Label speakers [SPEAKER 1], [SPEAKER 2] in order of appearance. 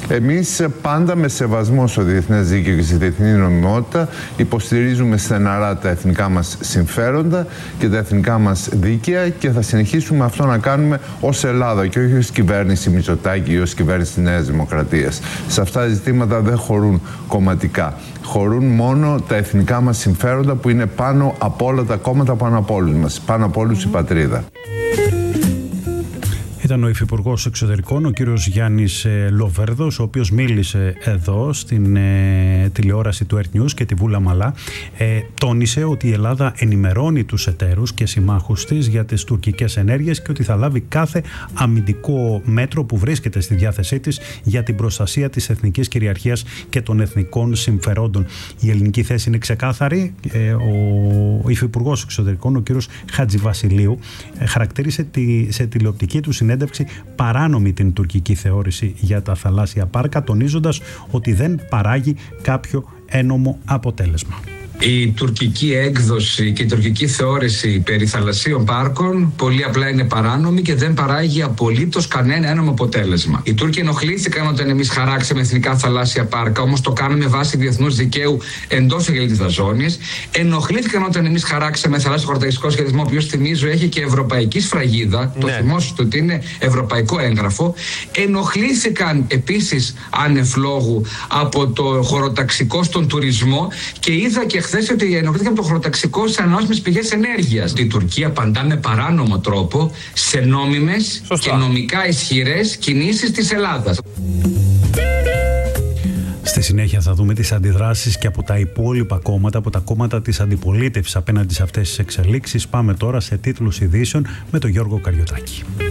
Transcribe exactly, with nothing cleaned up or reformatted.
[SPEAKER 1] Εμείς πάντα με σεβασμό στο διεθνές δίκαιο και στη διεθνή νομιμότητα υποστηρίζουμε στεναρά τα εθνικά μας συμφέροντα και τα εθνικά μας δίκαια και θα συνεχίσουμε αυτό να κάνουμε ως Ελλάδα και όχι ως κυβέρνηση Μητσοτάκη ή ως κυβέρνηση της Νέας Δημοκρατίας. Σε αυτά τα ζητήματα δεν χωρούν κομματικά. Χωρούν μόνο τα εθνικά μας συμφέροντα που είναι πάνω από όλα τα κόμματα, πάνω από όλους μας, πάνω από όλους η πατρίδα.
[SPEAKER 2] Ήταν ο Υφυπουργός Εξωτερικών, ο κύριος Γιάννης Λοβέρδος, ο οποίος μίλησε εδώ στην ε, τηλεόραση του Earth News και τη Βούλα Μαλά. Ε, τόνισε ότι η Ελλάδα ενημερώνει τους εταίρους και συμμάχους της για τις τουρκικές ενέργειες και ότι θα λάβει κάθε αμυντικό μέτρο που βρίσκεται στη διάθεσή της για την προστασία της εθνικής κυριαρχίας και των εθνικών συμφερόντων. Η ελληνική θέση είναι ξεκάθαρη. Ε, ο Υφυπουργός Εξωτερικών, ο κύριος Χατζηβασιλείου, ε, χαρακτήρισε τη, σε τηλεοπτική του συνέντευξη παράνομη την τουρκική θεώρηση για τα θαλάσσια πάρκα, τονίζοντας ότι δεν παράγει κάποιο ένομο αποτέλεσμα.
[SPEAKER 3] Η τουρκική έκδοση και η τουρκική θεώρηση περί θαλασσίων πάρκων πολύ απλά είναι παράνομη και δεν παράγει απολύτως κανένα ένομο αποτέλεσμα. Οι Τούρκοι ενοχλήθηκαν όταν εμείς χαράξαμε εθνικά θαλάσσια πάρκα, όμως το κάναμε βάσει διεθνούς δικαίου εντός εγκρίτητας ζώνης. Ενοχλήθηκαν όταν εμείς χαράξαμε θαλάσσιο χωροταξικό σχεδιασμό, ο οποίος θυμίζω έχει και ευρωπαϊκή σφραγίδα. Ναι. Το θυμόσαστε ότι είναι ευρωπαϊκό έγγραφο. Ενοχλήθηκαν επίσης ανεφλόγου από το χωροταξικό στον τουρισμό και είδα και χθες ότι ενοχλήθηκαν το χωροταξικό σε ανανεώσιμες πηγές ενέργειας. Η Τουρκία απαντά με παράνομο τρόπο σε νόμιμες Σωστά. και νομικά ισχυρές κινήσεις της Ελλάδας.
[SPEAKER 2] Στη συνέχεια θα δούμε τις αντιδράσεις και από τα υπόλοιπα κόμματα, από τα κόμματα της αντιπολίτευσης απέναντι σε αυτές τις εξελίξεις. Πάμε τώρα σε τίτλους ειδήσεων με τον Γιώργο Καριωτάκη.